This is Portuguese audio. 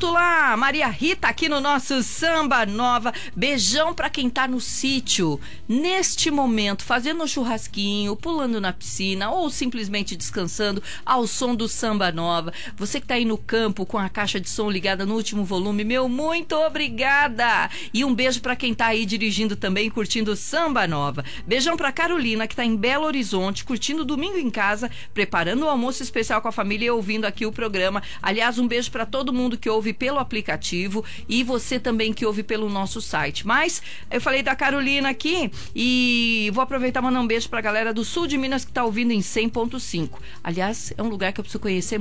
junto lá, Maria Rita, aqui no nosso Samba Nova. Beijão pra quem tá no sítio, neste momento, fazendo um churrasquinho, pulando na piscina ou simplesmente descansando ao som do Samba Nova. Você que tá aí no campo com a caixa de som ligada no último volume, meu muito obrigada! E um beijo pra quem tá aí dirigindo também, curtindo o Samba Nova. Beijão pra Carolina, que tá em Belo Horizonte, curtindo o domingo em casa, preparando o almoço especial com a família e ouvindo aqui o programa. Aliás, um beijo pra todo mundo que ouve pelo aplicativo e você também que ouve pelo nosso site. Mas eu falei da Carolina aqui e vou aproveitar e mandar um beijo pra galera do sul de Minas que tá ouvindo em 100.5. Aliás, é um lugar que eu preciso conhecer